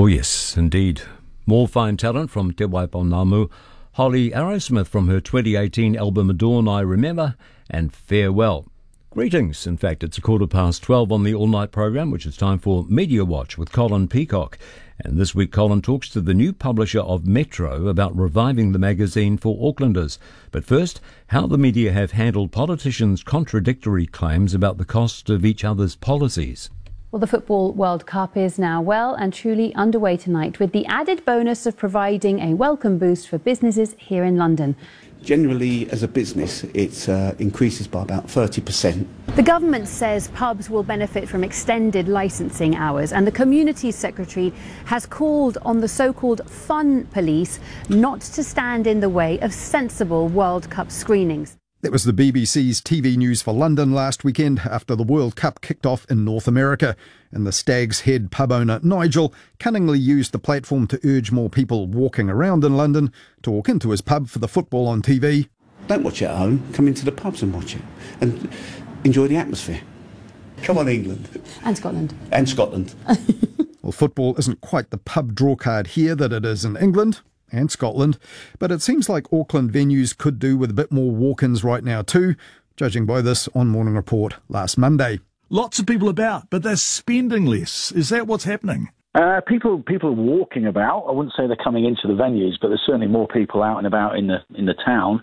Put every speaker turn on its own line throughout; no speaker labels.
Oh yes, indeed. More fine talent from Te Waipounamu, Holly Arrowsmith from her 2018 album Adorn I Remember, and Farewell. Greetings. In fact, it's 12:15 on the all-night program, which is time for Media Watch with Colin Peacock. And this week, Colin talks to the new publisher of Metro about reviving the magazine for Aucklanders. But first, how the media have handled politicians' contradictory claims about the cost of each other's policies.
Well, the Football World Cup is now well and truly underway tonight, with the added bonus of providing a welcome boost for businesses here in London.
Generally, as a business, it increases by about 30%.
The government says pubs will benefit from extended licensing hours, and the Community Secretary has called on the so-called fun police not to stand in the way of sensible World Cup screenings.
That was the BBC's TV news for London last weekend after the World Cup kicked off in North America. And the Stag's Head pub owner Nigel cunningly used the platform to urge more people walking around in London to walk into his pub for the football on TV.
Don't watch it at home, come into the pubs and watch it and enjoy the atmosphere. Come on, England.
And Scotland.
And Scotland.
Well, football isn't quite the pub drawcard here that it is in England and Scotland, but it seems like Auckland venues could do with a bit more walk-ins right now too, judging by this on Morning Report last Monday.
Lots of people about, but they're spending less. Is that what's happening?
People are walking about. I wouldn't say they're coming into the venues, but there's certainly more people out and about in the town.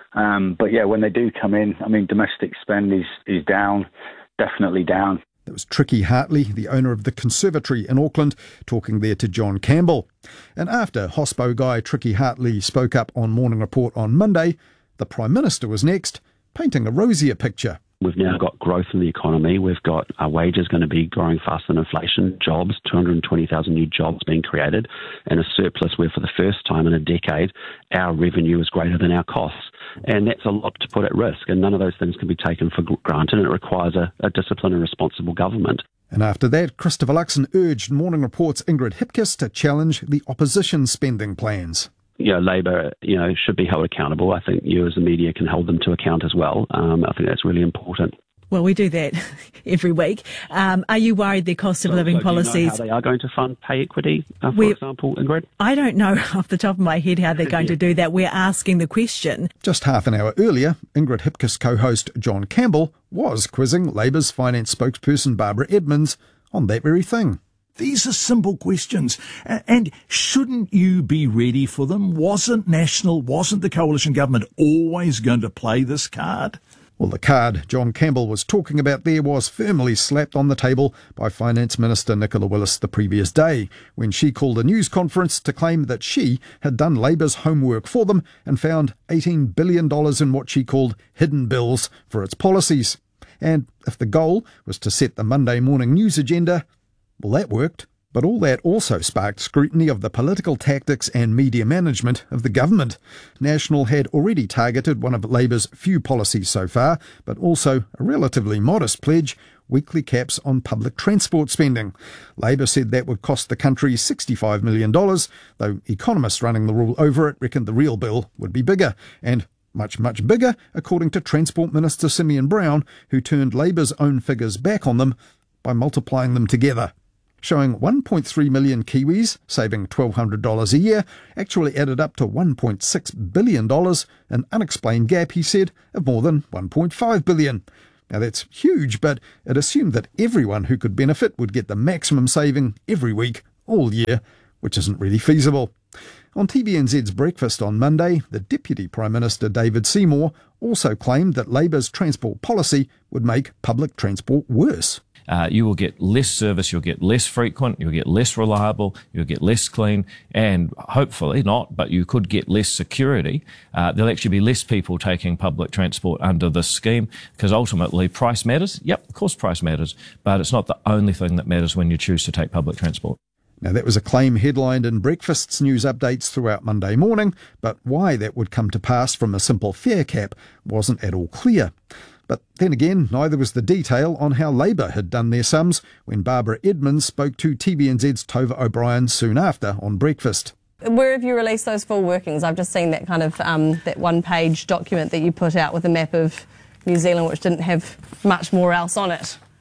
But yeah, when they do come in, I mean, domestic spend is down, definitely down.
That was Tricky Hartley, the owner of the Conservatory in Auckland, talking there to John Campbell. And after Hospo guy Tricky Hartley spoke up on Morning Report on Monday, the Prime Minister was next, painting a rosier picture.
We've now got growth in the economy. We've got our wages going to be growing faster than inflation, jobs, 220,000 new jobs being created, and a surplus where for the first time in a decade, our revenue is greater than our costs. And that's a lot to put at risk, and none of those things can be taken for granted, and it requires a disciplined and responsible government.
And after that, Christopher Luxon urged Morning Report's Ingrid Hipkiss to challenge the opposition spending plans.
Labor, should be held accountable. I think you as the media can hold them to account as well. I think that's really important.
Well, we do that every week. Are you worried the cost of living policies...
Do you know how they are going to fund pay equity, for example, Ingrid?
I don't know off the top of my head how they're going to do that. We're asking the question.
Just half an hour earlier, Ingrid Hipkiss co-host John Campbell was quizzing Labour's finance spokesperson Barbara Edmonds on that very thing.
These are simple questions, and shouldn't you be ready for them? Wasn't the coalition government always going to play this card?
Well, the card John Campbell was talking about there was firmly slapped on the table by Finance Minister Nicola Willis the previous day, when she called a news conference to claim that she had done Labour's homework for them and found $18 billion in what she called hidden bills for its policies. And if the goal was to set the Monday morning news agenda, well, that worked. But all that also sparked scrutiny of the political tactics and media management of the government. National had already targeted one of Labour's few policies so far, but also a relatively modest pledge, weekly caps on public transport spending. Labour said that would cost the country $65 million, though economists running the rule over it reckoned the real bill would be bigger, and much, much bigger, according to Transport Minister Simeon Brown, who turned Labour's own figures back on them by multiplying them together, showing 1.3 million Kiwis saving $1,200 a year actually added up to $1.6 billion, an unexplained gap, he said, of more than $1.5 billion. Now that's huge, but it assumed that everyone who could benefit would get the maximum saving every week, all year, which isn't really feasible. On TVNZ's Breakfast on Monday, the Deputy Prime Minister David Seymour also claimed that Labour's transport policy would make public transport worse.
You will get less service, you'll get less frequent, you'll get less reliable, you'll get less clean, and hopefully not, but you could get less security. There'll actually be less people taking public transport under this scheme, because ultimately price matters. Yep, of course price matters, but it's not the only thing that matters when you choose to take public transport.
Now, that was a claim headlined in Breakfast's news updates throughout Monday morning, but why that would come to pass from a simple fare cap wasn't at all clear. But then again, neither was the detail on how Labour had done their sums when Barbara Edmonds spoke to TVNZ's Tova O'Brien soon after on Breakfast.
Where have you released those full workings? I've just seen that kind of that one-page document that you put out with a map of New Zealand, which didn't have much more else on it.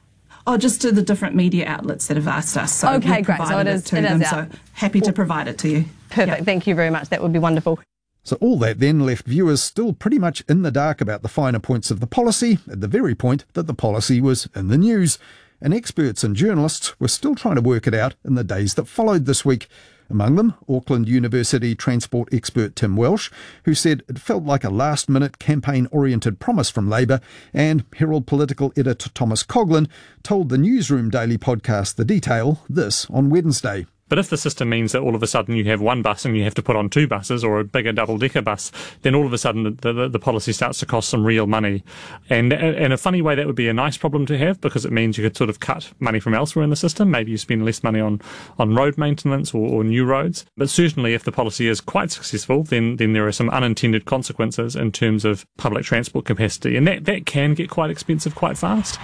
Oh, just to the different media outlets that have asked us. So
okay,
we've
great. So
provided it to them. So happy to provide it to you.
Perfect.
Yep.
Thank you very much. That would be wonderful.
So all that then left viewers still pretty much in the dark about the finer points of the policy, at the very point that the policy was in the news. And experts and journalists were still trying to work it out in the days that followed this week. Among them, Auckland University transport expert Tim Welsh, who said it felt like a last-minute campaign-oriented promise from Labour, and Herald political editor Thomas Coughlan told the Newsroom Daily podcast The Detail this on Wednesday.
But if the system means that all of a sudden you have one bus and you have to put on two buses or a bigger double-decker bus, then all of a sudden the policy starts to cost some real money. And in a funny way, that would be a nice problem to have, because it means you could sort of cut money from elsewhere in the system. Maybe you spend less money on road maintenance or new roads. But certainly if the policy is quite successful, then there are some unintended consequences in terms of public transport capacity. And that can get quite expensive quite fast.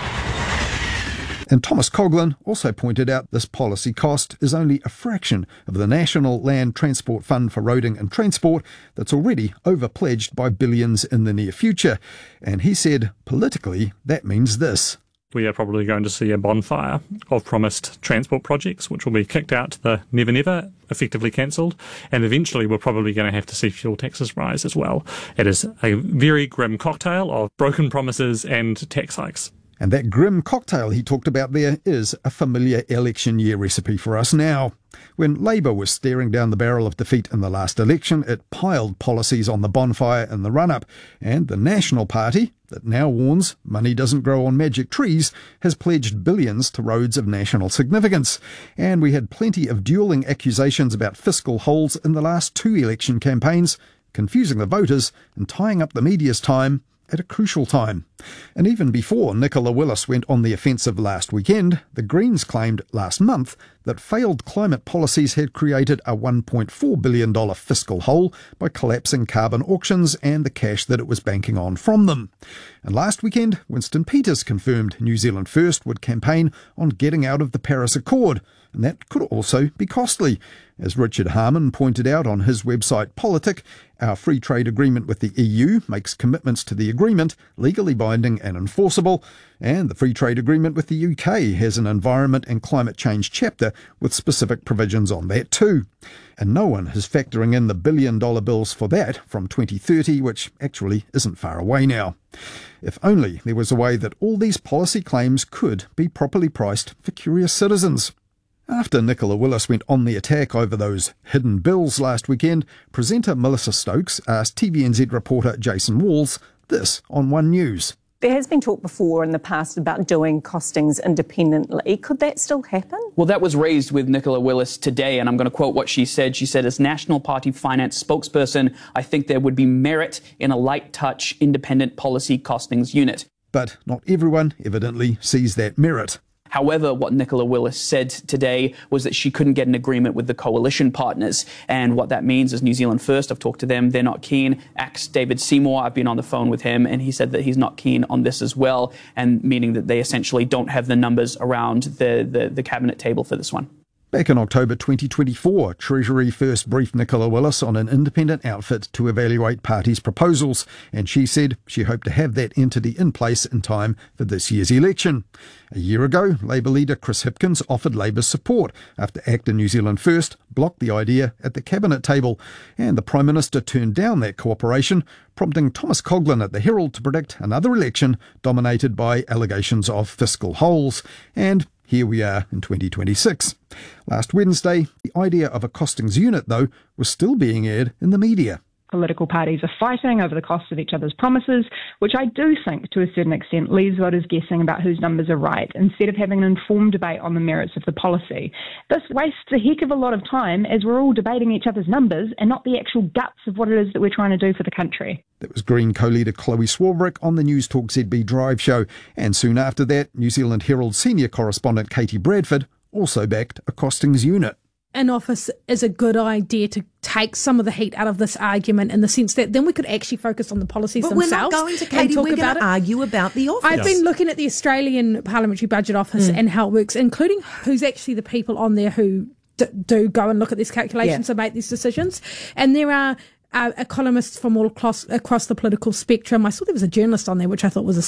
And Thomas Coughlan also pointed out this policy cost is only a fraction of the National Land Transport Fund for Roading and Transport that's already over-pledged by billions in the near future. And he said, politically, that means this.
We are probably going to see a bonfire of promised transport projects, which will be kicked out to the never, effectively cancelled, and eventually we're probably going to have to see fuel taxes rise as well. It is a very grim cocktail of broken promises and tax hikes.
And that grim cocktail he talked about there is a familiar election year recipe for us now. When Labour was staring down the barrel of defeat in the last election, it piled policies on the bonfire in the run-up, and the National Party, that now warns money doesn't grow on magic trees, has pledged billions to roads of national significance. And we had plenty of duelling accusations about fiscal holes in the last two election campaigns, confusing the voters and tying up the media's time at a crucial time. And even before Nicola Willis went on the offensive last weekend, the Greens claimed last month that failed climate policies had created a $1.4 billion fiscal hole by collapsing carbon auctions and the cash that it was banking on from them. And last weekend, Winston Peters confirmed New Zealand First would campaign on getting out of the Paris Accord, and that could also be costly. As Richard Harman pointed out on his website Politic, our free trade agreement with the EU makes commitments to the agreement legally binding and enforceable, and the free trade agreement with the UK has an environment and climate change chapter with specific provisions on that too. And no one is factoring in the billion-dollar bills for that from 2030, which actually isn't far away now. If only there was a way that all these policy claims could be properly priced for curious citizens. After Nicola Willis went on the attack over those hidden bills last weekend, presenter Melissa Stokes asked TVNZ reporter Jason Walls this on One News.
There has been talk before in the past about doing costings independently. Could that still happen?
Well, that was raised with Nicola Willis today, and I'm going to quote what she said. She said, as National Party finance spokesperson, I think there would be merit in a light-touch independent policy costings unit.
But not everyone evidently sees that merit.
However, what Nicola Willis said today was that she couldn't get an agreement with the coalition partners. And what that means is New Zealand First, I've talked to them, they're not keen. David Seymour, I've been on the phone with him, and he said that he's not keen on this as well, and meaning that they essentially don't have the numbers around the cabinet table for this one.
Back in October 2024, Treasury first briefed Nicola Willis on an independent outfit to evaluate parties' proposals, and she said she hoped to have that entity in place in time for this year's election. A year ago, Labour leader Chris Hipkins offered Labour's support after ACT and New Zealand First blocked the idea at the cabinet table, and the Prime Minister turned down that cooperation, prompting Thomas Coughlan at the Herald to predict another election dominated by allegations of fiscal holes. And here we are in 2026. Last Wednesday, the idea of a costings unit, though, was still being aired in the media.
Political parties are fighting over the cost of each other's promises, which I do think, to a certain extent, leaves voters guessing about whose numbers are right, instead of having an informed debate on the merits of the policy. This wastes a heck of a lot of time, as we're all debating each other's numbers and not the actual guts of what it is that we're trying to do for the country.
That was Green co-leader Chloe Swarbrick on the News Talk ZB Drive show. And soon after that, New Zealand Herald senior correspondent Katie Bradford also backed a costings unit.
In office is a good idea to take some of the heat out of this argument, in the sense that then we could actually focus on the policies themselves.
But we're not going to, Katie, we're going to argue about the office.
I've been looking at the Australian Parliamentary Budget Office and how it works, including who's actually the people on there who do go and look at these calculations and make these decisions. And there are economists from all across the political spectrum. I saw there was a journalist on there, which I thought was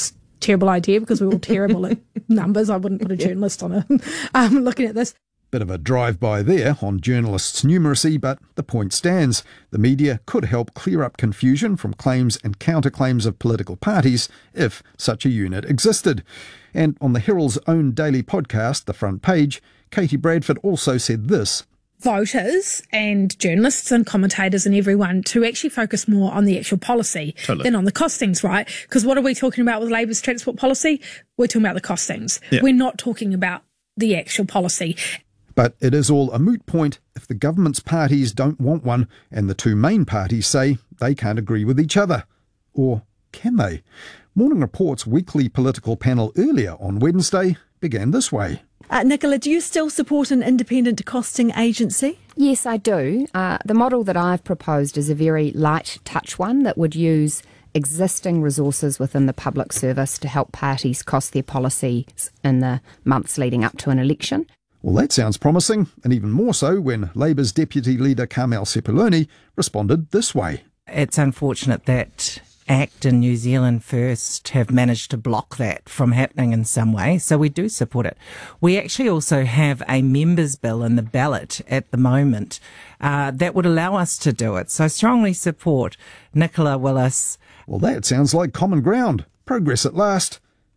terrible idea because we're all terrible at numbers. I wouldn't put a journalist on it. Looking at this.
Bit of a drive-by there on journalists' numeracy, but the point stands. The media could help clear up confusion from claims and counterclaims of political parties if such a unit existed. And on the Herald's own daily podcast, The Front Page, Katie Bradford also said this.
Voters and journalists and commentators and everyone to actually focus more on the actual policy than on the costings, right? Because what are we talking about with Labour's transport policy? We're talking about the costings. Yeah. We're not talking about the actual policy.
But it is all a moot point if the government's parties don't want one and the two main parties say they can't agree with each other. Or can they? Morning Report's weekly political panel earlier on Wednesday began this way.
Nicola, do you still support an independent costing agency?
Yes, I do. The model that I've proposed is a very light touch one that would use existing resources within the public service to help parties cost their policies in the months leading up to an election.
Well, that sounds promising, and even more so when Labour's Deputy Leader Carmel Sepuloni responded this way.
It's unfortunate that ACT and New Zealand First have managed to block that from happening in some way, so we do support it. We actually also have a members' bill in the ballot at the moment that would allow us to do it, so I strongly support Nicola Willis.
Well, that sounds like common ground. Progress at last.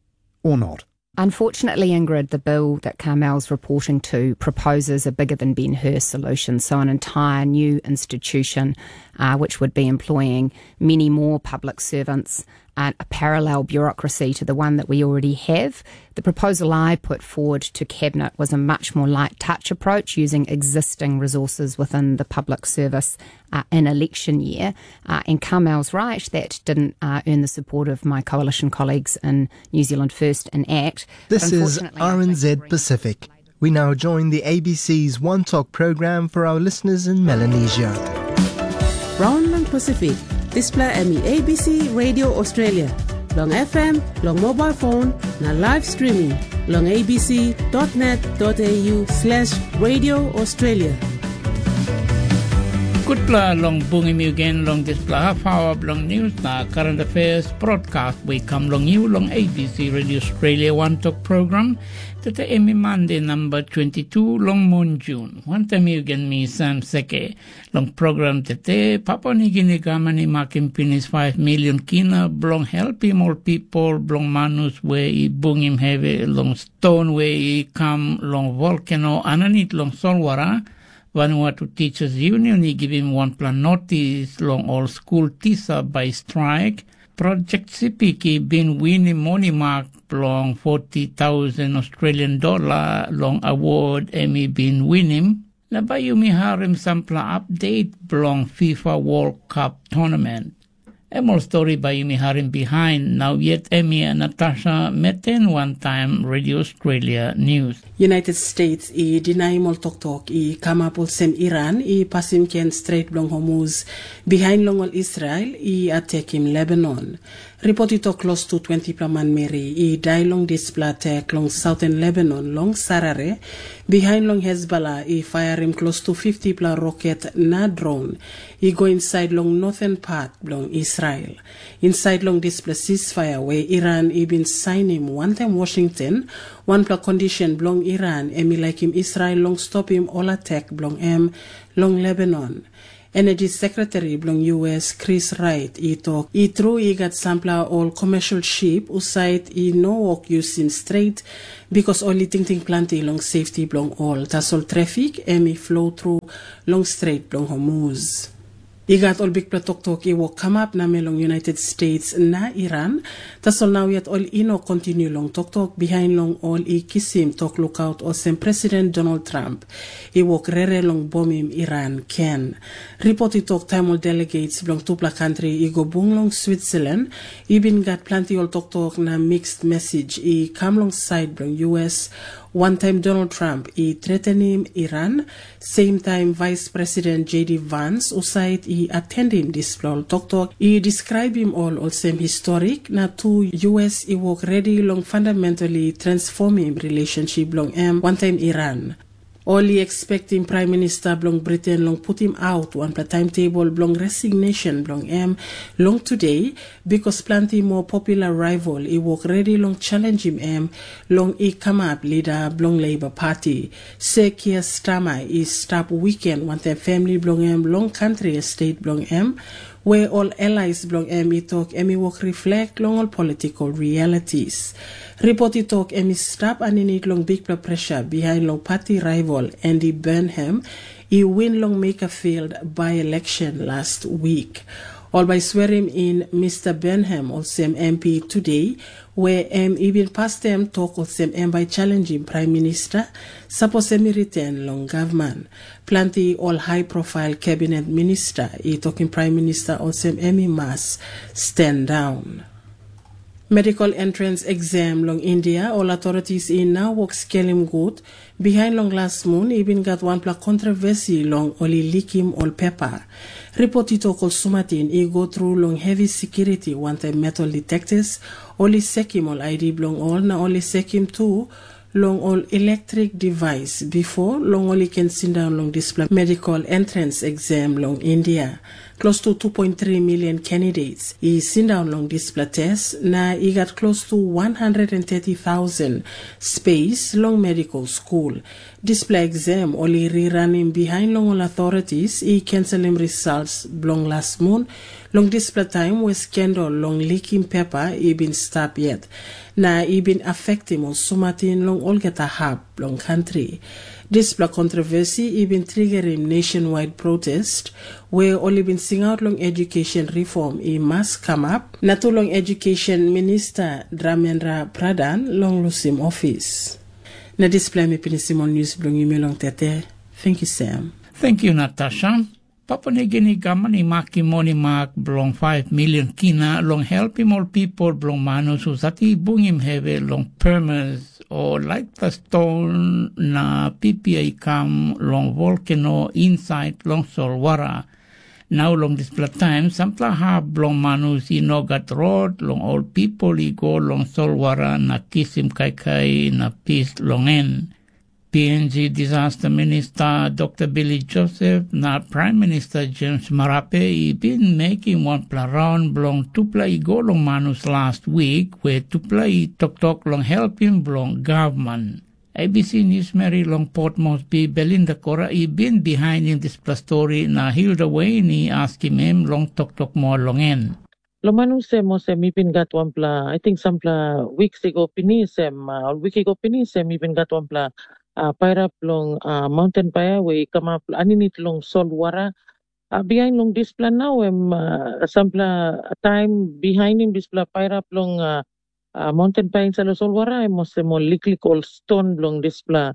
Or not.
Unfortunately, Ingrid, the bill that Carmel's reporting to proposes a bigger than Ben-Hur solution, so an entire new institution which would be employing many more public servants and a parallel bureaucracy to the one that we already have. The proposal I put forward to Cabinet was a much more light touch approach using existing resources within the public service in election year. And Carmel's right, that didn't earn the support of my coalition colleagues in New Zealand First and ACT.
This is RNZ Pacific. We now join the ABC's One Talk program for our listeners in Melanesia.
Round Long Pacific, display me ABC Radio Australia, long FM, long mobile phone, na live streaming, long abc.net.au/Radio Australia.
Good pla long bungi mi again long display half hour long news na current affairs broadcast we come long you long ABC Radio Australia One Talk program that Emmy Monday number 22 long moon June. One time you again me Sam Seke long program that Papua New Guinea Gamani making pinis 5 million kina blong help more people blong manus where he bung him heavy long stone where he come long volcano ananit long solwara. Vanuatu Teachers Union, he give him one plan notice long all school TISA by strike. Project Sipiki been winning money mark long 40,000 Australian dollar long award Emmy been winning. Nabayumi Harim Sampla update long FIFA World Cup tournament. A more story by Yumi Harim behind now yet Emmy and Natasha Meten one time Radio Australia News.
United States I deny mol tok I kamapol sem Iran I pasim ken Strait blong Hormuz behind long Israel I attack him Lebanon. Reported to close to 20 plaman Mary I die long display attack long southern Lebanon long Sarare behind long Hezbollah I fire him close to 50 pla rocket na drone I go inside long northern part long Israel. Inside long display ceasefire where Iran I been signing one time Washington one pla condition belong Iran emi like him Israel long stop him all attack belong long Lebanon. Energy Secretary belong US Chris Wright talk true got sampler all commercial ship usite no work using strait because only ting plenty long safety belong all tasol traffic emi flow through long strait belong Hormuz. Igat all big platok I will come up na melong United States na Iran. Tasol now yet all ino continue long talk behind long all I kisim talk lookout or sem President Donald Trump. I walk rere long bombim Iran can. Reported talk time all delegates belong to pla country I go bung long Switzerland. I been got plenty all talk na mixed message. I come long side belong US. One time Donald Trump I threaten him Iran. Same time Vice President J.D. Vance usait I attend him this talk. I describe him all same historic. Na two US I work ready long fundamentally transform him relationship long one time Iran. Only expecting Prime Minister Blong Britain long put him out one timetable Blong resignation Blong long today because plenty more popular rival he walk ready long challenge him long he come up leader Blong Labour Party. Say Keir Starmer is stop weekend want their family Blong long country estate Blong where all allies Blong he talk he walk reflect long all political realities. Report he talk he stop and he need long big blood pressure behind long party rival Andy Burnham. He win long make a failed by-election last week. All by swearing in Mr. Burnham also MP today, where even past them talk also by challenging Prime Minister, suppose return long government. Plenty all high-profile cabinet minister, he talking Prime Minister also must stand down. Medical entrance exam long India, all authorities in now work scaling good. Behind long last moon, even got one plot controversy long only likim all pepper. Report it all sumatin, he go through long heavy security one time metal detectors, only sekim all ID long all, now only sekim too. Long all electric device before long only can sit down long display medical entrance exam long India. Close to 2.3 million candidates. He sit down long display test. Now he got close to 130,000 space long medical school. Display exam only rerunning behind long all authorities. He cancel him results long last month. Long display time was scandal long leaking paper he been stopped yet. Now he been affecting on sumatin long all get a hub long country. Display controversy even triggering nationwide protest where only been sing out long education reform he must come up. Not too long education minister Dramendra Pradhan long lose him office. Na display me pinisimon news blong email long tete. Thank you, Sam.
Thank you, Natasha. Papua New Guinea government maki money mark blong 5 million kina long help him all people blong manus usati bung him heavy long permits or like the stone na PPA kam long volcano inside long Solwara. Now long this time sampla ha blong manus inogat road long all people go long Solwara na kisim kai na peace long en. PNG Disaster Minister Dr. Billy Joseph na Prime Minister James Marape he been making one round long to play go long manus last week where to play talk long helping long government. ABC News Mary long Port Moresby Belinda Cora he been behind in this story na Hilda Wayne asking him long talk more long en.
Lomanu sem ipin gat wampla I think sampla weeks ago pinisem or week ago pinisem ipin gat wampla pairap long mountain paya we come up aninit long Solwara behind long display now sampla time behind him display pairap long mountain paya sa Solwara mos mo liklik all stone long display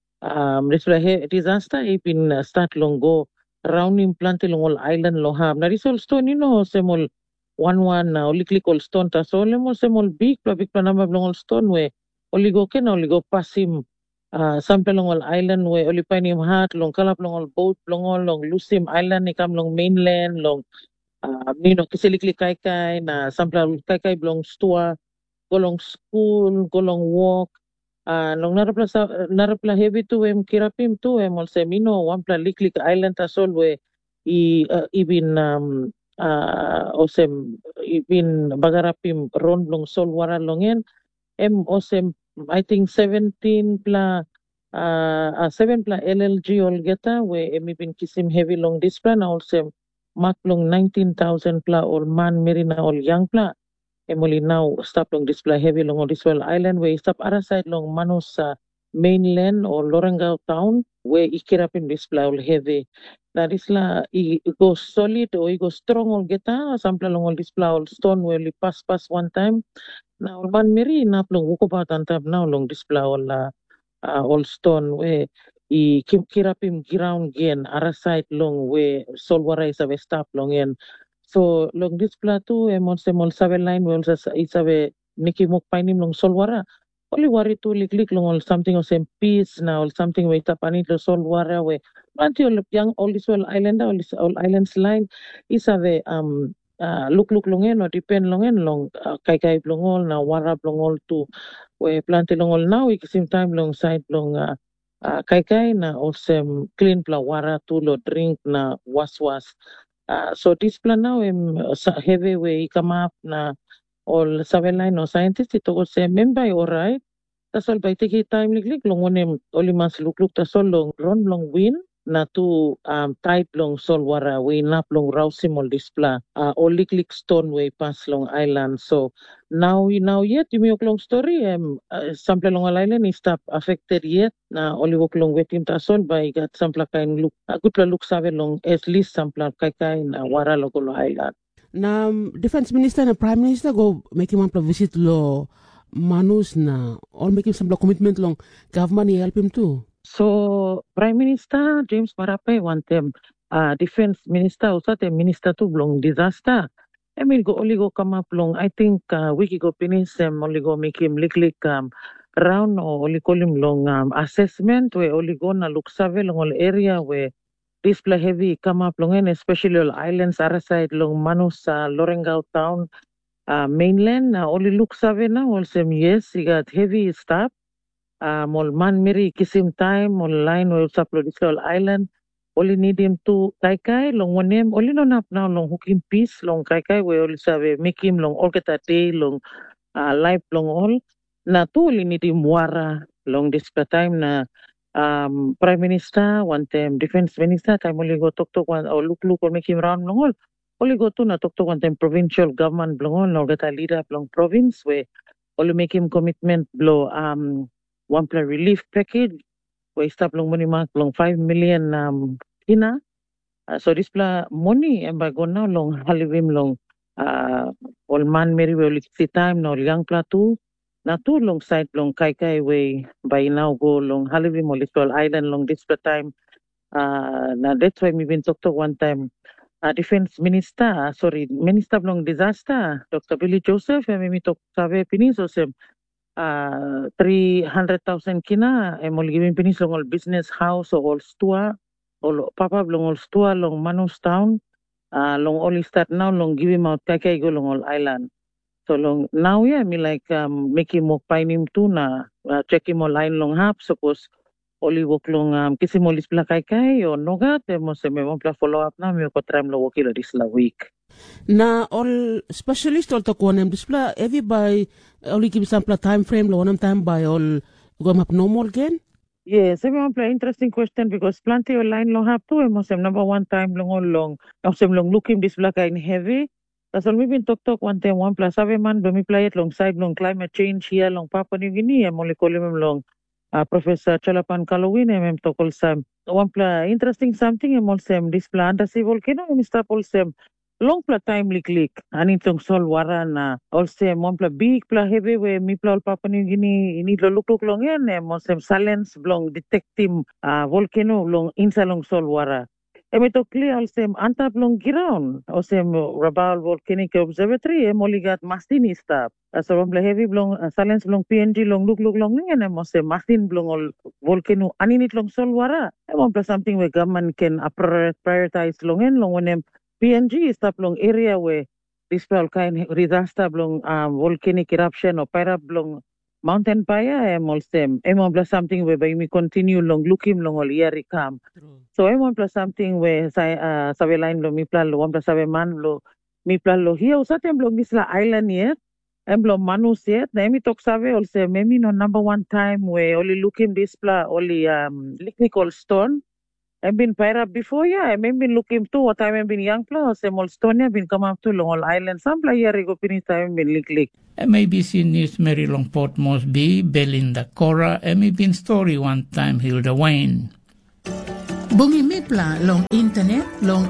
disaster ipin start long go round him plant long all island long ham na risol stone semol one liklik all stone ta so semol big number long all stone we oligo pass him sampai long all island we oli pa nim hat long kalap long all boat long Lusim Island ikam long mainland long kisiliklik kai na sampai kai long store golong school golong walk long narapla heavy tu kirapim tu all semino wampla liklik island tasol we ibin osem ibin bagarapim ron long Solwara longen osem I think 17 pla 7 pla LLG all geta we been kisim heavy long display na also mark long 19,000 pla all man merina all young pla emoli now stop long display heavy long all this island we stop other side long Manus mainland or Lorengau town where ikirapin display all heavy that is la I go solid or I go strong all geta sample long all display all stone where we pass one time. Now, man meri na plong wukubatan tab now long display all stone we I kirapim ground gen ara side long we Solwara is a stop long en so long display tu emon semol 7 line we also isabe niki mok painim long Solwara only worry to liklik long all something of same peace now all something we tapani to Solwara we manti all young all this all islands line isabe look longen or depend longen long kai blongol na warap longol tu we plant longol now we same time long side long kai na osem clean pla wara tu lo drink na was. So this plan now heavy way come up na all savelay no scientist ito ko se membay alright. Tasol by take time liglig long onem oli mas lukluk tasol long ron long win na tu type long sol wara we nap long rausimol displa oli click stone way pass long island. So now yet you make long story sample long island is stop affected yet na oli wok long wetim tasol by got sample kain look good look save long at least sample kai na wara lo island.
Na defense minister na prime minister go make him visit lo manus na all make him some commitment long government help him too.
So Prime Minister James Marape want them defense minister also the minister to long disaster. I mean go only go come up long. I think wiki go finish only go make him lick round or only call him long assessment where only go na look save long all area where display heavy come up long and especially all islands other side long Manus Lorengau town mainland only look save now also yes he got heavy stuff. Mol man miri kisim time mol line will supply this whole island only need him to kai long one name only no nap now long hooking piece long kai we only save make him long all get a day long life long all na to only need him wara long this time na prime minister one time defense minister time only go talk one or look or make him round long all only go to na talk one time provincial government long all get a leader long province where only make him commitment blow one plan relief package where stop long money mark long 5 million kina so this pla money and by go now long halivim long all man meri will see time no young pla tu na tu long side long kai way by now go long halivim all island long this pla time na that's why me been talk to one time defense minister minister long disaster Dr. Billy Joseph and me talk save pinis osem 300,000 kina I'm all giving pinis long all business house or all stua all papa long all stua long Manus town long all start now long give him out kai go long all island so long now me like make him walk by him too na check him all line long hap suppose only walk long kisi mo lis pla kai or noga te mo se me mo pla follow up na me ko try lo walk this la week
na all specialist all to konem display everybody only give some time frame lo one time by all go map normal again.
Yes, everyone interesting question because plenty online long have to mosem number one time long mosem looking this black in heavy. That's all we been talk one time 1 plus 7 man do me play it long side long climate change here long Papua New Guinea I'm only calling him long Professor Chalapan Kalowin I'm talk all some one plus interesting something I'm also this plan undersea volcano I'm stop also long pla time click anitong sol wara na also mon pla big pla heavy we mi pla Papua New Guinea ini lo look long yan mosem silence long detective volcano long insa long sol wara to clear also antap long ground also Rabaul Volcanic Observatory moligat mastini stop so mon pla heavy long silence long PNG long look long yan mosem mastin long all volcano aninit long sol wara mon pla something where government can prioritize long yan long when PNG is up long area where this kind disaster long volcanic eruption or pyra long mountain fire also plus something where by me continue long looking long all year come so plus something where save line lo mi plan lo 1 plus 7 man lo mi plan lo here usa tem long this la island yet lo Manus yet na mi talk save also maybe no number one time where only looking this pla only licknicol stone I've been pyra before, I've been looking too. What time I've been young plus, Molstonia been come up to Long Island. Some play here go finish time been lick.
MABC News Mary Long Port Mosby, Belinda Cora, been story one time Hilda Wayne. Bungi Mipla long internet long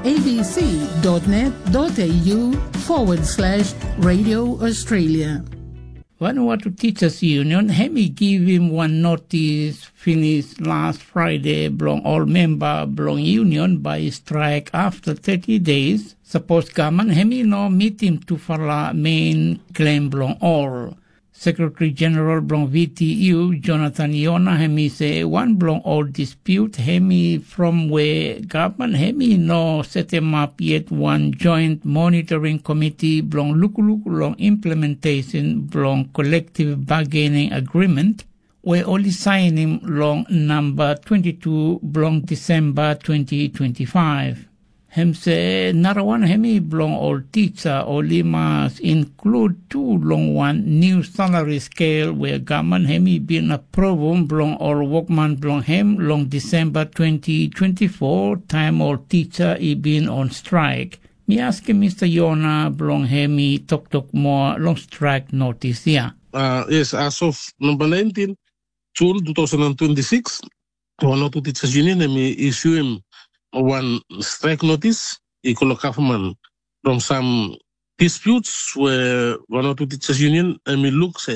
abc.net.au/Radio Australia. Vanuatu Teachers Union, Hemi give him one notice finished last Friday, belong all member belong union by strike after 30 days. Suppose government Hemi no meet him to fala main claim belong all. Secretary General belong VTU, Jonathan Iona, Hemi say one belong all dispute, Hemi from where government Hemi no set him up yet one joint monitoring committee belong look long implementation belong collective bargaining agreement. we only sign him long number 22 blong December 2025. Hem se narawan hemi blong all teacher or limas include 2 long one new salary scale where government hemi been approved blong all workman blong hem long December 2024 time all teacher he been on strike. Me ask Mr. Yona blong hemi talk more long strike notice here.
Yes, as of number 19 June 2026, one of the teachers union hemi issue him one strike notice equal government from some disputes where one of the teachers union looks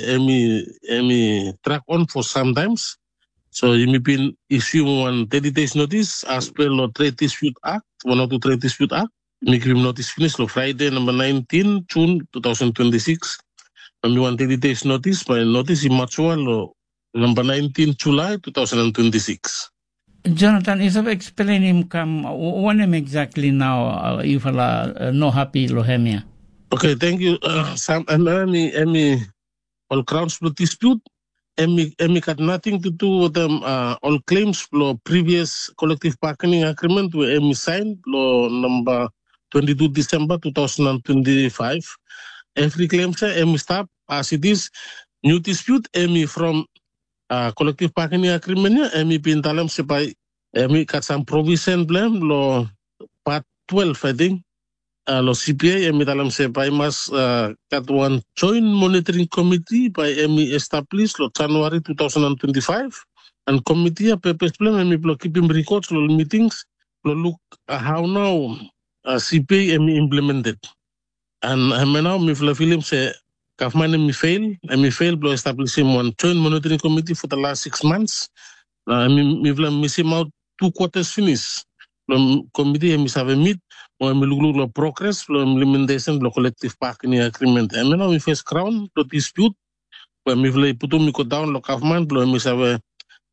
track on for some times. So you may been issue one 30 days notice as per the Trade Dispute Act, one of the Trade Dispute Act. Make him notice finish Friday number 19 June 2026. And one 30 days notice by notice in Marchual number 19 July 2026.
Jonathan, is explain him come what name exactly now if no happy Lohemia.
Okay, thank you. Some any all grounds for dispute. Emi got nothing to do with them. All claims for previous collective bargaining agreement where Emi signed law number 22 December 2025. Every claim say Emi stop as it is. New dispute Emi from collective bargaining agreement Emi pintalam sepay Emi got some provision blame law part 12 I think. Lo CPA Emi talam sepay mas got one joint monitoring committee by Emi established lo January 2025 and committee purpose blame Emi lo keeping records lo meetings lo look how now CPA Emi implemented and now mi film say government Emi fail lo establishing one joint monitoring committee for the last 6 months. Mi missing out 2 quarters finish. Lo committee Emi have meet or Emi look lo progress lo implementation lo collective bargaining agreement. And now mi face crown lo dispute where mi putu mi go down lo government lo Emi have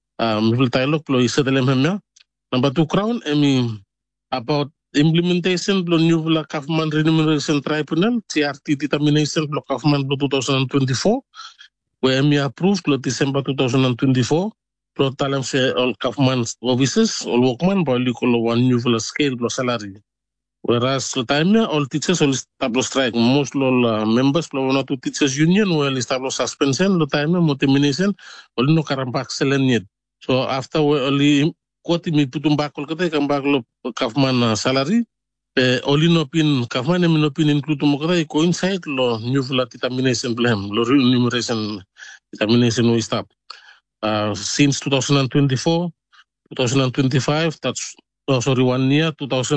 mi dialogue lo settle him. Number 2 crown Emi about implementation lo new government remuneration tribunal CRT determination lo government lo 2024 where Emi approved lo December 2024 lo talam se all government offices all workman by lo one new scale lo salary whereas lo time all teachers all establish strike most lo members lo one of the teachers union will establish suspension lo time mo termination all no karampak selen so after we only Koti mi putung bakol kata kan baklo government salary oli no pin government mi no pin include mo kata coincide lo new determination plan lo remuneration determination we stop since 2024 2025 that's 1 year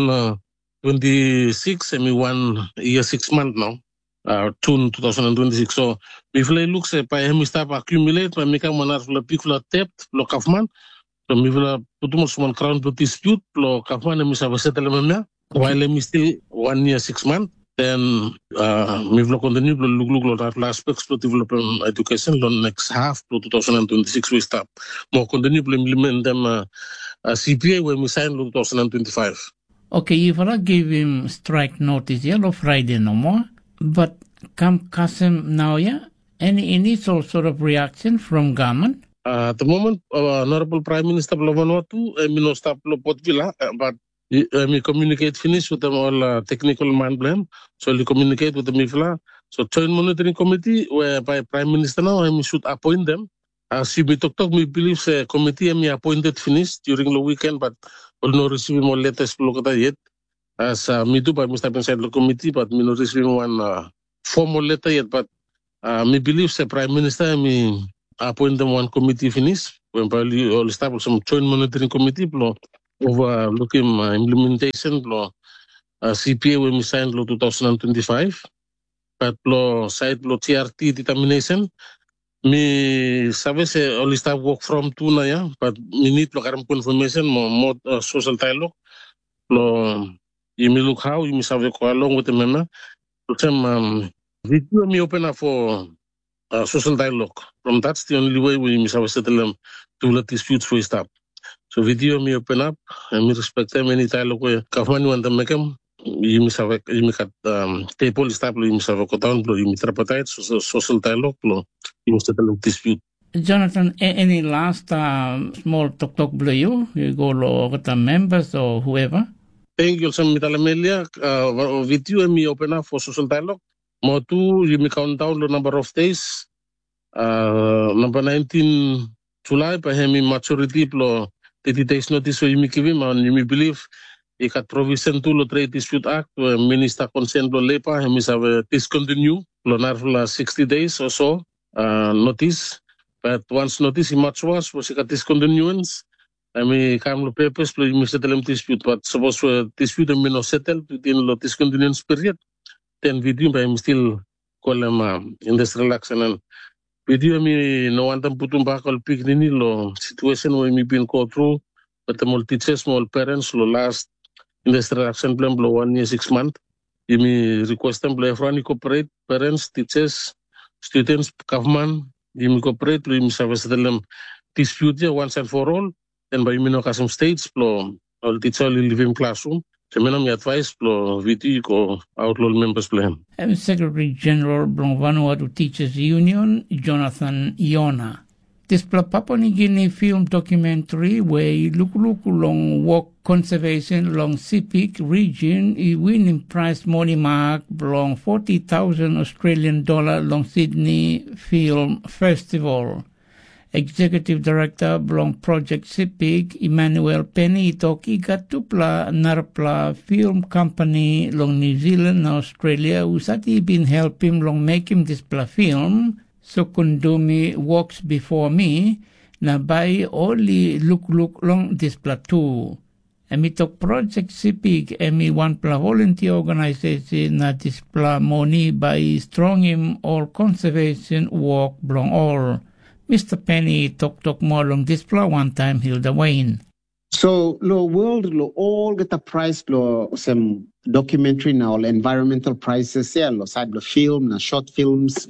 2026 and 1 year 6 months now June 2026 so if we look say by him stop accumulate by make manar lo pikula debt lo government so mi vela putumos one crown to dispute lo government mi save settlement while mi still 1 year 6 months then mi vela continue lo look lo aspects to development education lo next half to 2026 we stop more continue to implement them CPA when we sign lo 2025.
Okay, if I give him strike notice yellow Friday no more but come Kasim now any initial sort of reaction from government?
At the moment, Honorable Prime Minister Vanuatu, no stop Port Villa, but we communicate finish with them all technical man blame. So we communicate with the MIFLA. So joint monitoring committee whereby Prime Minister now we should appoint them. As we talk, we believe the committee we appointed finished during the weekend, but will not receive more letters yet. As me too by Mr. inside the committee, but we not receive one formal letter yet. But we believe the Prime Minister we appoint them one committee finish when probably all establish some joint monitoring committee blow over looking implementation blow CPA when we signed law 2025 but law side law TRT determination me sabe se all staff work from two na but we need lo karam confirmation more social dialogue lo you may look how you may sabe ko along with the member some video me open up for social dialogue. From that's the only way we must have settle them to let disputes for stop. So video me open up and me respect them any dialogue where government want to make them. You must have you make table stop. You must have a down. You must have social dialogue. You must settle dispute.
Jonathan, any last small talk below you go with the members or whoever?
Thank you, Sam Mitalamelia. With you and me open up for social dialogue. More two, you may count down the number of days. Number 19 July, by him maturity, 30 days notice, so you may give him, and you may believe. Ikat provision to lo trade dispute act, minister consent lo lepa, him is have discontinue, lo narfla 60 days or so, notice. But once notice, much was ikat discontinuance. I mean, come lo papers, lo you settle dispute, but suppose dispute may not settle within lo discontinuance period, then video by him still call him industrial action and video me no one putum back all pick nini lo situation where me been go through, but the more teachers, more parents lo last industrial action plan below 1 year, 6 months. You may request them below everyone cooperate, parents, teachers, students, government, you may cooperate, you may service them dispute once and for all, then by you may know some states, below all teacher will live in classroom. So may advice below VT ko outlaw members plan.
I'm Secretary General Blong Vanuatu Teachers Union, Jonathan Iona. This Papua New Guinea film documentary where look long work conservation along Sepik region, he winning prize money mark belong 40,000 Australian dollar long Sydney Film Festival. Executive Director belong Project Sepik, Emmanuel Penny Toki Gatupla Narpla Film Company long New Zealand and Australia who sati been helping long make him this film. So Kundumi walks before me, na by only look long this plateau. Emi tok project Sepik emi one pla volunteer organization na this pla money by strong him all conservation work belong all. Mr. Penny talk more long this pla one time Hilda Wayne.
So lo world lo all get a prize lo some documentary now environmental prizes yeah lo side lo film na short films.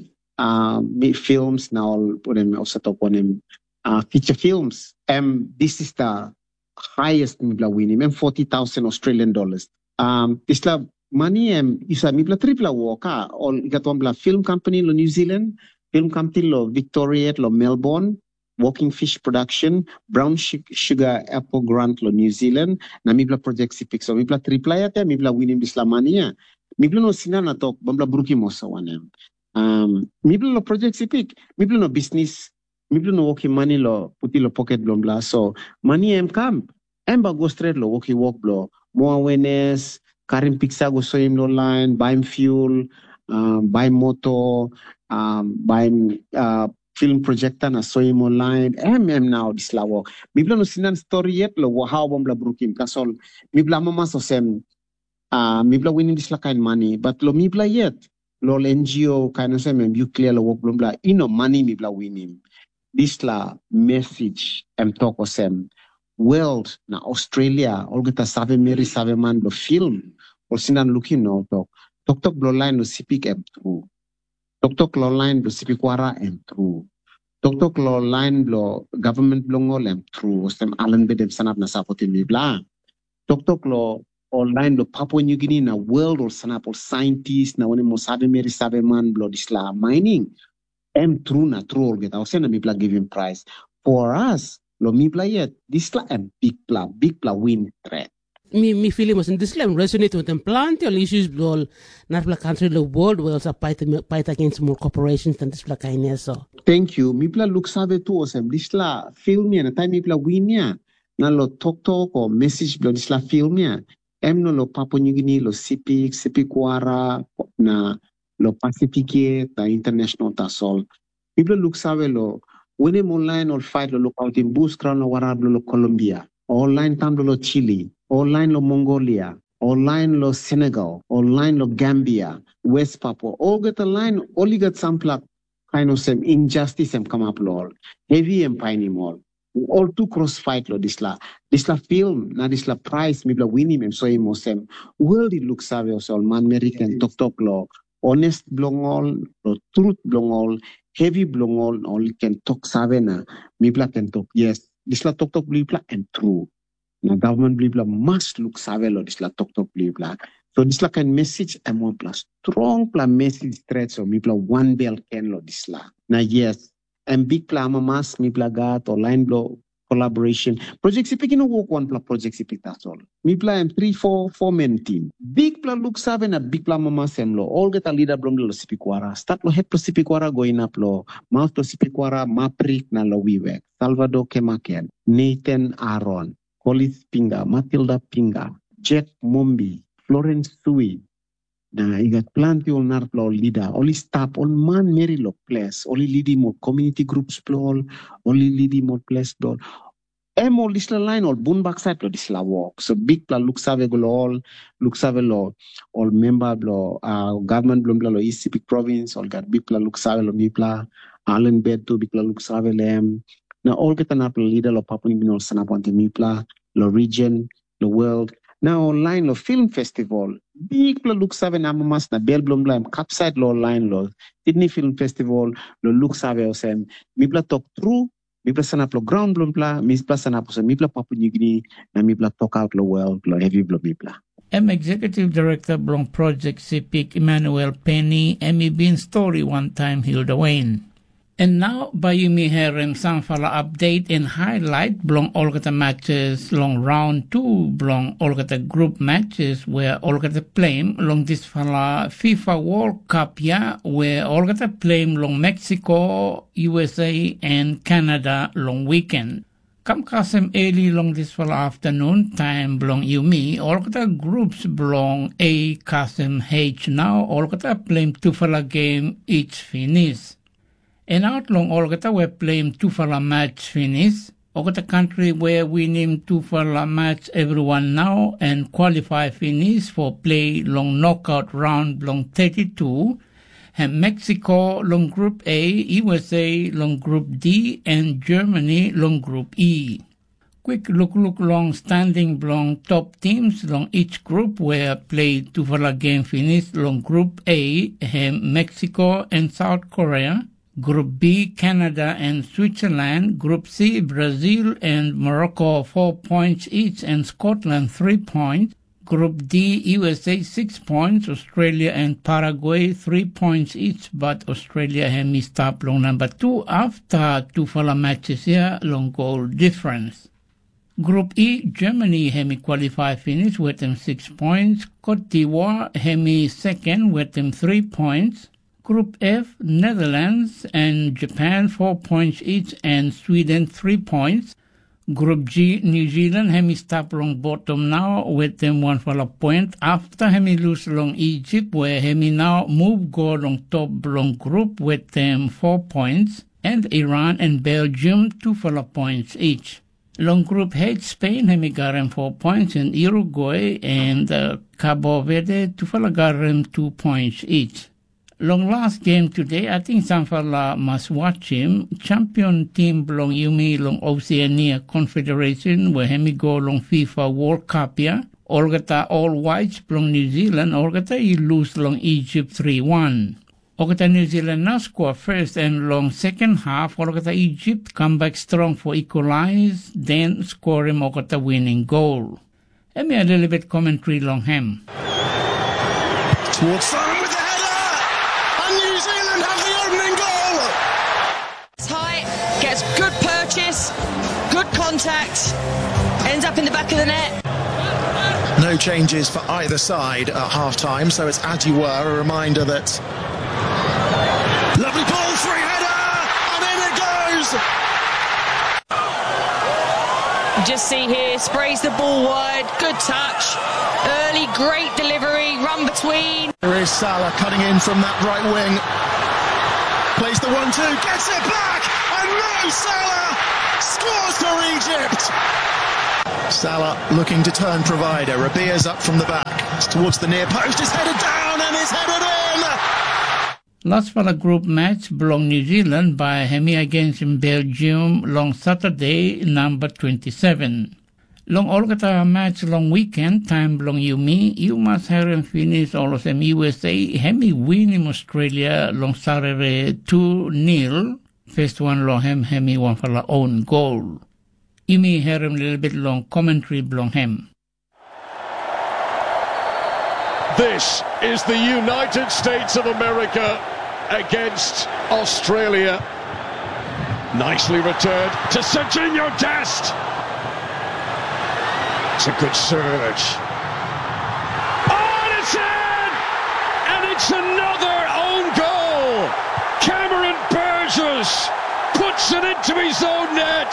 Films now also talk on him feature films this is the highest mibla winning 40,000 Australian dollars this la money isa mibla tripla walka all got one bla film company lo New Zealand film company lo Victoria lo Melbourne Walking Fish Production Brown Sugar Apple Grant lo New Zealand na mibla project Sepik so mibla tripla yata mibla winning this la money mibla no sinana talk bambla bruki mosa wanem miblo lo project Sepik, miblo no business, miblo no walking money lo puti lo pocket blom so money come, ba go straight lo walk blo, more awareness, karim pizza go so him lo line, buy fuel, buy motor, buy film projector na so him online, now this la walk. Miblo no sinan story yet lo how bom la brukim kasol, mibla mama so sem, mibla winning this la kind money, but lo mibla yet. Lol NGO kind of same you clear lo work blah money mi bla winning. This la message talk o sem world na Australia all get a save Mary save man lo film or sinan looking no talk blo line lo Sepik true. Talk lo line lo Sepik wara true. Talk lo line lo government blongol true. Sem Alan bedem sanap na support mi bla. Talk lo online lo Papua New Guinea na world or sanapol scientists na one mo sabe Mary sabe man blood isla mining true na true get our send me give him prize for us lo mi yet this la big pla win threat
mi feeling was in this la resonate with them plenty of issues blow na pla country the world will fight against more corporations than this pla kindness so
thank you mi look sabe tu osem this la film ya na time mi win ya na lo talk or message blow this la film ya no lo Papua New Guinea, lo Sepik wara, na lo Pacific, the international tasol. People look sabe lo, when them online or fight lo look out in Bush Crown lo wara lo Colombia, online tam lo Chile, online lo Mongolia, online lo Senegal, online lo Gambia, West Papua, all get a line, only get some kind of some injustice and come up lo, heavy and piney mall. All two cross fight lo this la film na this la prize mi bla winning so imo sem world it looks sabe so man American talk lo honest blongol lo truth blongol heavy blongol all can talk sabe na mi bla can talk yes this la talk bla and true na government bla must look sabe lo this la talk bla so this la can message and one plus strong pla message threat so mi bla one bell can lo this la na yes and big plama mas mi plagat or line blow collaboration. Project Sipik no work one project Sipik that's all. Mi pla am 3-4 men team. Big pla look seven a big pla mama sem lo. All get a leader blom lo Sipikwara. Start lo head pro Sipikwara going up lo. Mouth to Sipikwara maprik na lo wiwek. Salvador Kemaken, Nathan Aaron, Collis Pinga, Matilda Pinga, Jack Mumbi, Florence Sui. Na igat plenty ol nar pla leader. Only staff all man meri lo place. Only leading more community groups pla. Only leading more place pla. Emo lisla line all bun backside lo disla walk. So big pla look save all member lo government blom lo East Pacific province. All got big pla look save lo mi pla. Allen bed to big pla look save lem. Now all get an apple leader lo Papua New Guinea Sanaponte mi pla lo region lo world. Now online lo film festival. Big pla look save na mamas na bel blom bla capside lo online lo Sydney Film Festival lo look save osem. Mi pla talk through. Mi pla sanap lo ground blom pla, mi pla sanap osem mi pla Papua New Guinea na mi pla talk out lo world lo heavy blom mi pla.
Executive Director Blong Project Sipik Emmanuel Penny, been story one time Hilda Wayne. And now, Bayumi Herem Sanfala update and highlight Blong Olgata matches long round 2 Blong Olgata group matches where Olgata play long this fala FIFA World Cup where Olgata play long Mexico, USA and Canada long weekend. Kam kasem early long this fala afternoon time Blong Yumi Olgata groups Blong A kasem H now Olgata play 2 fala game each finish. And out long Olgata we playing 2 fala match finish. Olgata country where we name 2 fala match everyone now and qualify finish for play long knockout round long 32. And Mexico long group A, USA long group D, and Germany long group E. Quick look long standing long top teams long each group where play 2 fala game finish long group A, Mexico and South Korea. Group B, Canada and Switzerland. Group C, Brazil and Morocco 4 points each and Scotland 3 points. Group D, USA 6 points. Australia and Paraguay 3 points each, but Australia have missed up long number 2 after 2 fala matches here, long goal difference. Group E, Germany hemi qualify finish with them 6 points. Cote d'Ivoire hemi second with them 3 points. Group F, Netherlands and Japan 4 points each and Sweden 3 points. Group G, New Zealand hemi stop long bottom now with them 1 fala point after hemi lose long Egypt where hemi now move go long top long group with them 4 points and Iran and Belgium 2 fala points each. Long group H, Spain hemi got 4 points and Uruguay and Cabo Verde 2 fala got 2 points each. Long last game today, I think Sanfala must watch him. Champion team belong Yumi long Oceania Confederation where hemi go long FIFA World Cup Olgata all whites belong New Zealand. Olgata you lose long Egypt 3-1. Olgata New Zealand now score first and long second half. Olgata Egypt come back strong for equalize, then score him Olgata winning goal. Let me a little bit commentary long him.
Towards Simon with the New Zealand have the opening goal.
It's high, gets good purchase, good contact, ends up in the back of the net.
No changes for either side at half-time, so it's as you were, a reminder that... Lovely ball, free header, and in it goes!
Just see here, sprays the ball wide, good touch, early, great delivery, run between.
There is Salah cutting in from that right wing. Plays the 1-2, gets it back, and Mo Salah scores for Egypt. Salah looking to turn provider. Rabia's up from the back. It's towards the near post, is headed down and is headed in.
Last for the group match belong New Zealand by hemi against Belgium long Saturday number 27. Long Olgata match long weekend time belong Yumi. You must have and finish all of them USA hemi win in Australia long Saturday 2-0. First one long hemi 1 for our own goal. Yumi hear him a little bit long commentary belong him.
This is the United States of America against Australia. Nicely returned to Serginho Dest. It's a good surge. Oh, and it's in! And it's another own goal. Cameron Burgess puts it into his own net.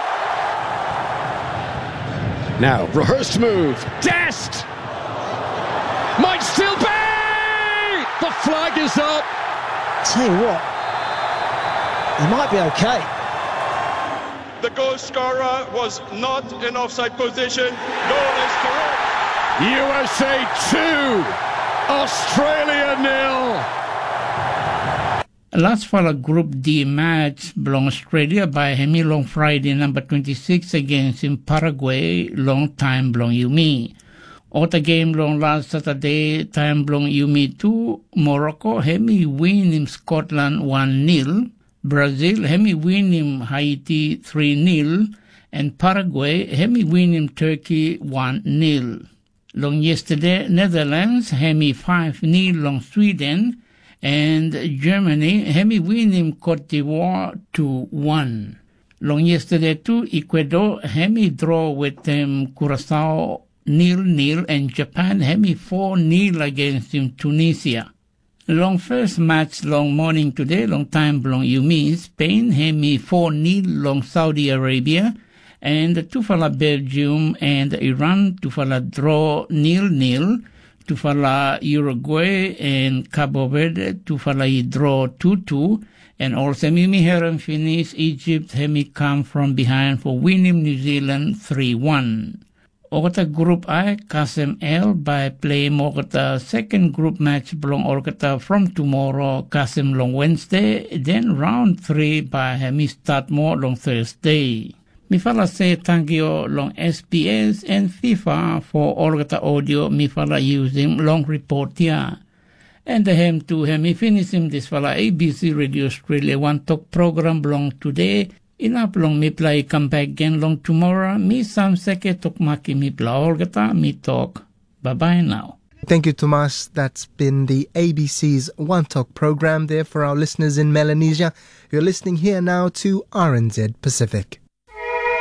Now, rehearsed move. Dest! Might still be! The flag is up.
Tell you what, he might be okay.
The goal scorer was not in offside position. Goal is correct.
USA 2, Australia 0.
Last for a Group D match belong Australia by Hemi long Friday number 26 against in Paraguay long time belong Yumi. Other game long last Saturday time belong Yumi 2 Morocco Hemi win in Scotland 1-0. Brazil Hemi win in Haiti 3-0 and Paraguay Hemi win in Turkey 1-0. Long yesterday Netherlands Hemi 5-0 long Sweden and Germany Hemi win in Cote d'Ivoire 2-1. Long yesterday too Ecuador Hemi draw with Curacao 0-0 and Japan Hemi 4-0 against Tunisia. Long first match long morning today, long time long Yumi, Spain, Hemi 4-0 long Saudi Arabia, and Tufala Belgium and Iran, Tufala draw 0-0, Tufala Uruguay and Cabo Verde, Tufala draw 2-2, and also Mimi Heron finish, Egypt, Hemi come from behind for winning New Zealand 3-1. Ogata Group I, Kasem L by play Mogata second group match belong Olgata from tomorrow, Kasem long Wednesday, then round 3 by Hemi start more long Thursday. Mifala say thank you long SBS and FIFA for Olgata audio Mifala using long report here. And the hem to Hemi finish him this fala ABC Radio Australia One Talk program belong today. Inap long mi play come back again long tomorrow. Mi sam seke tok maki mi pla olgata mi talk. Bye bye now.
Thank you, Tomas. That's been the ABC's One Talk program there for our listeners in Melanesia. You're listening here now to RNZ Pacific.